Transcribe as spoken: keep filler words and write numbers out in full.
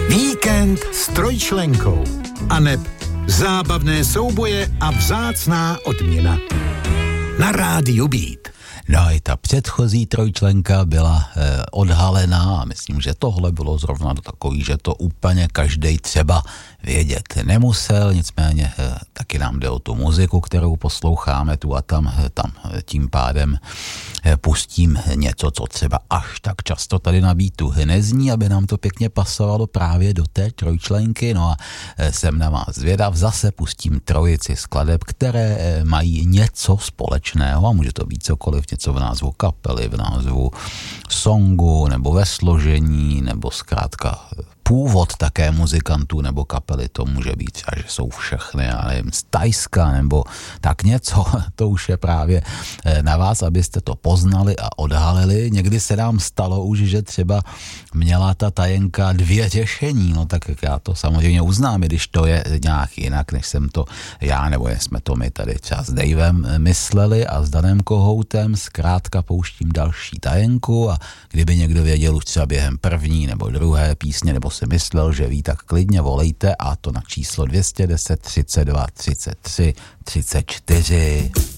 Víkend s trojčlenkou. Aneb zábavné souboje a vzácná odměna. Na rádiu Beat. No i ta předchozí trojčlenka byla eh, odhalená a myslím, že tohle bylo zrovna takový, že to úplně každej třeba vědět nemusel, nicméně eh, taky nám jde o tu muziku, kterou posloucháme tu a tam, eh, tam eh, tím pádem eh, pustím něco, co třeba až tak často tady na Beatu nezní, aby nám to pěkně pasovalo právě do té trojčlenky, no a eh, jsem na vás zvědav, zase pustím trojici skladeb, které eh, mají něco společného a může to být cokoliv, něco v názvu kapely, v názvu songu, nebo ve složení, nebo zkrátka původ také muzikantů nebo kapely, to může být třeba, že jsou všechny, já nevím, z Tajska nebo tak něco, to už je právě na vás, abyste to poznali a odhalili. Někdy se nám stalo už, že třeba měla ta tajenka dvě řešení, no tak já to samozřejmě uznám, když to je nějak jinak, než jsem to já, nebo jsme to my tady třeba s Davem mysleli a s Danem Kohoutem, zkrátka pouštím další tajenku a kdyby někdo věděl už třeba během první nebo druhé písně, nebo si myslel, že ví, tak klidně volejte a to na číslo dvě jedna deset, třicet dva, třicet tři, třicet čtyři.